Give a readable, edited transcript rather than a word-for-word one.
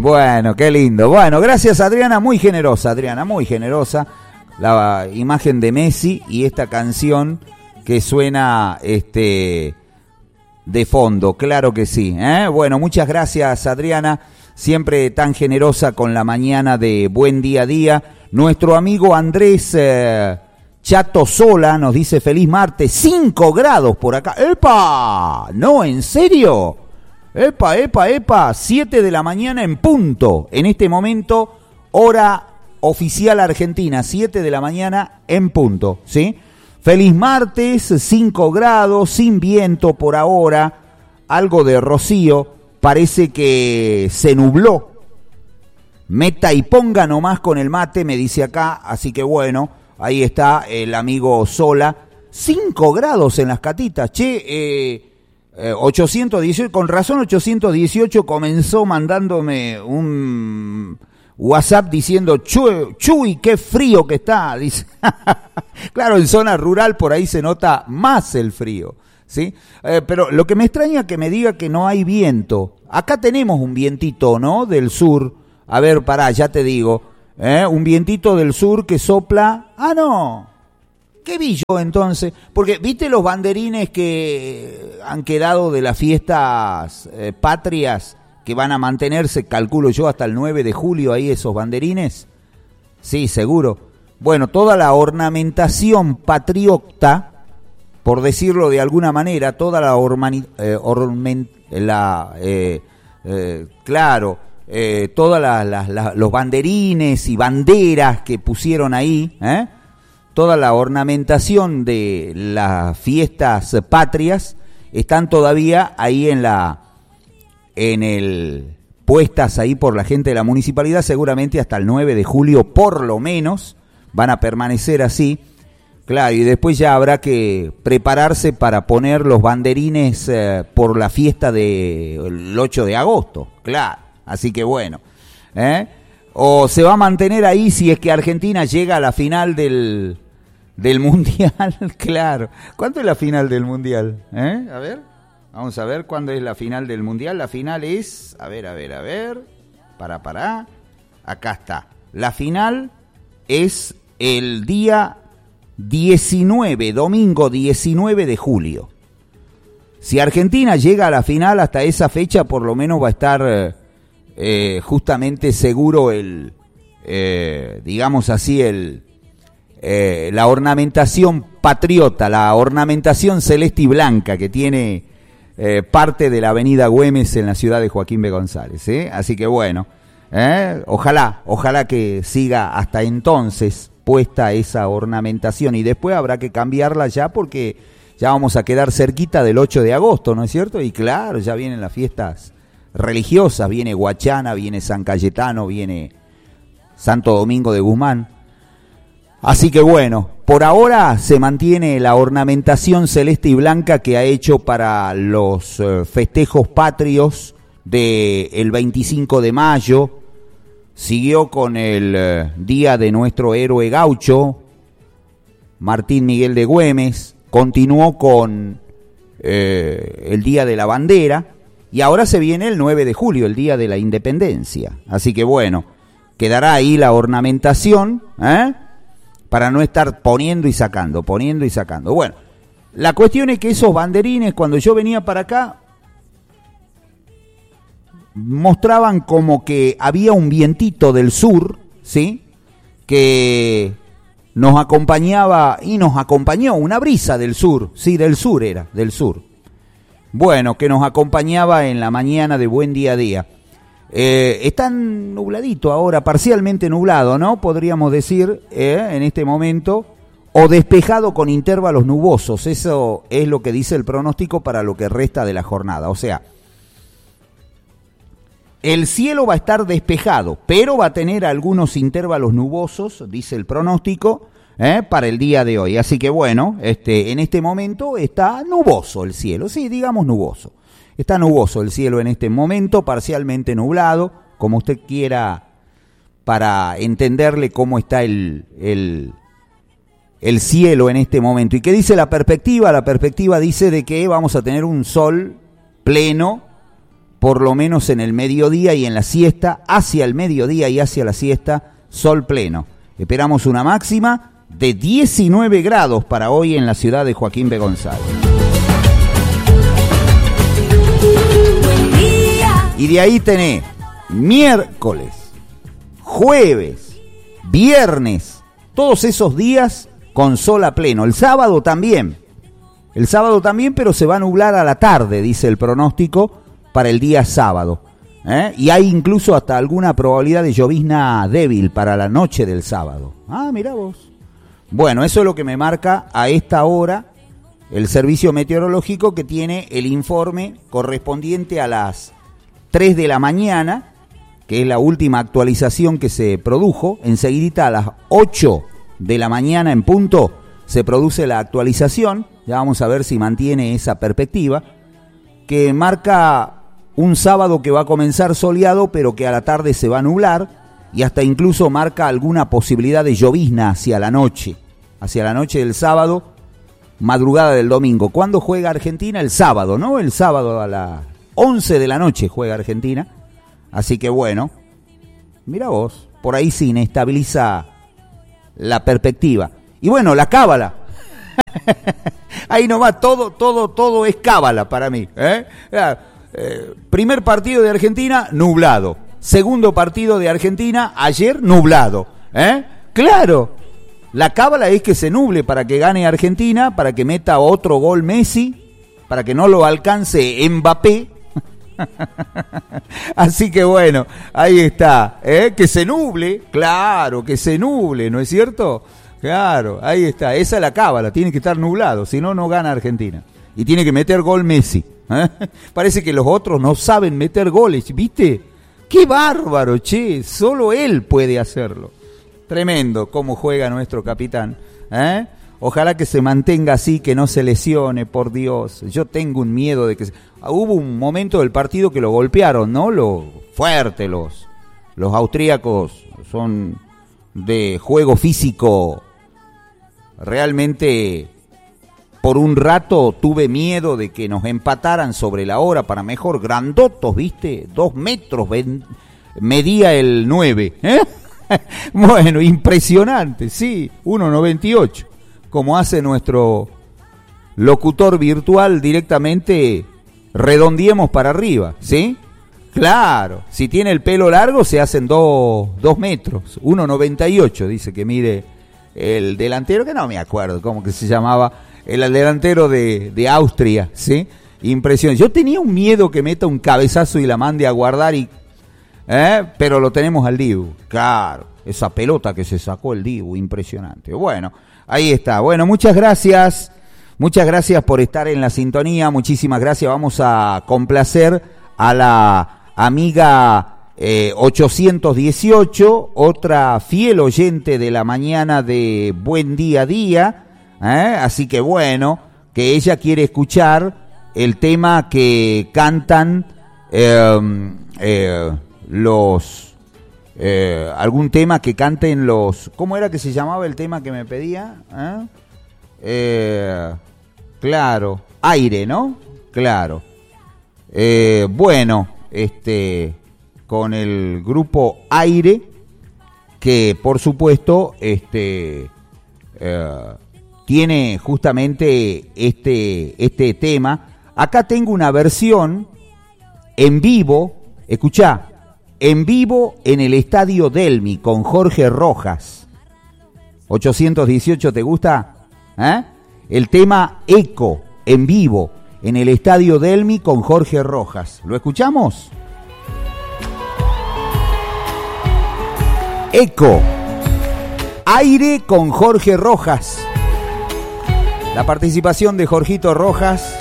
Bueno, qué lindo. Bueno, gracias Adriana, muy generosa, la imagen de Messi y esta canción que suena de fondo, claro que sí, ¿eh? Bueno, muchas gracias Adriana, siempre tan generosa con la mañana de Buen Día a Día. Nuestro amigo Andrés Chato Sola nos dice feliz martes, 5 grados por acá. ¡Epa! No, ¿en serio? ¡Epa! 7 de la mañana en punto. En este momento, hora oficial argentina, 7 de la mañana en punto, ¿sí? Feliz martes, 5 grados, sin viento por ahora, algo de rocío, parece que se nubló. Meta y ponga nomás con el mate, me dice acá, así que bueno, ahí está el amigo Sola. 5 grados en las catitas, 818, con razón 818 comenzó mandándome un WhatsApp diciendo, Chuy, qué frío que está, dice. Claro, en zona rural por ahí se nota más el frío, ¿sí? Pero lo que me extraña es que me diga que no hay viento. Acá tenemos un vientito, ¿no? Del sur. A ver, pará, ya te digo. Un vientito del sur que sopla. Ah, no. ¿Qué vi yo entonces? Porque, ¿viste los banderines que han quedado de las fiestas patrias que van a mantenerse, calculo yo, hasta el 9 de julio ahí esos banderines? Sí, seguro. Bueno, toda la ornamentación patriota, por decirlo de alguna manera, toda la todos los banderines y banderas que pusieron ahí, toda la ornamentación de las fiestas patrias están todavía ahí puestas ahí por la gente de la municipalidad, seguramente hasta el 9 de julio por lo menos van a permanecer así. Claro, y después ya habrá que prepararse para poner los banderines por la fiesta del 8 de agosto, claro, así que bueno, o se va a mantener ahí si es que Argentina llega a la final del Mundial, claro. ¿Cuánto es la final del Mundial? A ver, vamos a ver cuándo es la final del Mundial. La final es, a ver, acá está. La final es el día 19, domingo 19 de julio. Si Argentina llega a la final hasta esa fecha, por lo menos va a estar justamente seguro digamos así, la ornamentación patriota, la ornamentación celeste y blanca que tiene parte de la avenida Güemes en la ciudad de Joaquín B. González, así que bueno, ojalá que siga hasta entonces puesta esa ornamentación y después habrá que cambiarla ya porque ya vamos a quedar cerquita del 8 de agosto, ¿no es cierto? Y claro, ya vienen las fiestas religiosas, viene Guachana, viene San Cayetano, viene Santo Domingo de Guzmán. Así que bueno, por ahora se mantiene la ornamentación celeste y blanca que ha hecho para los festejos patrios del 25 de mayo, siguió con el día de nuestro héroe gaucho, Martín Miguel de Güemes, continuó con el día de la bandera y ahora se viene el 9 de julio, el día de la independencia. Así que bueno, quedará ahí la ornamentación, para no estar poniendo y sacando. Bueno, la cuestión es que esos banderines, cuando yo venía para acá, mostraban como que había un vientito del sur, ¿sí? Que nos acompañaba y nos acompañó una brisa del sur, sí, del sur. Bueno, que nos acompañaba en la mañana de Buen Día a Día. Está nubladito ahora, parcialmente nublado, ¿no? Podríamos decir, en este momento, o despejado con intervalos nubosos. Eso es lo que dice el pronóstico para lo que resta de la jornada. O sea, el cielo va a estar despejado, pero va a tener algunos intervalos nubosos, dice el pronóstico, para el día de hoy. Así que bueno, en este momento está nuboso el cielo, sí, digamos nuboso. Está nuboso el cielo en este momento, parcialmente nublado, como usted quiera, para entenderle cómo está el cielo en este momento. ¿Y qué dice la perspectiva? La perspectiva dice de que vamos a tener un sol pleno por lo menos en el mediodía y en la siesta, hacia el mediodía y hacia la siesta, sol pleno. Esperamos una máxima de 19 grados para hoy en la ciudad de Joaquín B. González. Y de ahí tenés miércoles, jueves, viernes, todos esos días con sol a pleno. El sábado también, pero se va a nublar a la tarde, dice el pronóstico, para el día sábado. Y hay incluso hasta alguna probabilidad de llovizna débil para la noche del sábado. Ah, mirá vos. Bueno, eso es lo que me marca a esta hora el servicio meteorológico, que tiene el informe correspondiente a las 3 de la mañana, que es la última actualización que se produjo. Enseguidita a las 8 de la mañana en punto se produce la actualización. Ya vamos a ver si mantiene esa perspectiva, que marca un sábado que va a comenzar soleado, pero que a la tarde se va a nublar, y hasta incluso marca alguna posibilidad de llovizna hacia la noche del sábado, madrugada del domingo. ¿Cuándo juega Argentina? El sábado, ¿no? El sábado a las 11 de la noche juega Argentina. Así que bueno, mira vos, por ahí se inestabiliza la perspectiva. Y bueno, la cábala. Ahí nomás, todo es cábala para mí. Primer partido de Argentina, nublado. Segundo partido de Argentina, ayer, nublado. Claro, la cábala es que se nuble para que gane Argentina, para que meta otro gol Messi, para que no lo alcance Mbappé. Así que bueno, ahí está, que se nuble, claro, que se nuble, ¿no es cierto? Claro, ahí está, esa es la cábala, tiene que estar nublado, si no, no gana Argentina. Y tiene que meter gol Messi. Parece que los otros no saben meter goles, ¿viste? ¡Qué bárbaro, che! Solo él puede hacerlo. Tremendo cómo juega nuestro capitán. Ojalá que se mantenga así, que no se lesione, por Dios. Yo tengo un miedo de que... Hubo un momento del partido que lo golpearon, ¿no? Fuerte, los austríacos son de juego físico. Realmente, por un rato tuve miedo de que nos empataran sobre la hora para mejor. Grandotos, ¿viste? 2 metros medía el 9. Bueno, impresionante, sí, 1,98. Como hace nuestro locutor virtual directamente, redondiemos para arriba, ¿sí? Claro, si tiene el pelo largo se hacen 2 metros, 1,98 dice que mide el delantero, que no me acuerdo cómo que se llamaba, el delantero de Austria, ¿sí? Impresionante. Yo tenía un miedo que meta un cabezazo y la mande a guardar, pero lo tenemos al Dibu, claro, esa pelota que se sacó el Dibu, impresionante. Bueno, ahí está. Bueno, muchas gracias por estar en la sintonía, muchísimas gracias. Vamos a complacer a la amiga 818, otra fiel oyente de la mañana de Buen Día a Día, así que bueno, que ella quiere escuchar el tema que cantan algún tema que canten los... ¿Cómo era que se llamaba el tema que me pedía? Claro, Aire, ¿no? Claro. Bueno, con el grupo Aire, que por supuesto tiene justamente este tema. Acá tengo una versión en vivo, escuchá, en vivo en el Estadio Delmi con Jorge Rojas. 818, ¿te gusta? El tema Eco, en vivo en el Estadio Delmi con Jorge Rojas. ¿Lo escuchamos? Eco, Aire con Jorge Rojas. La participación de Jorgito Rojas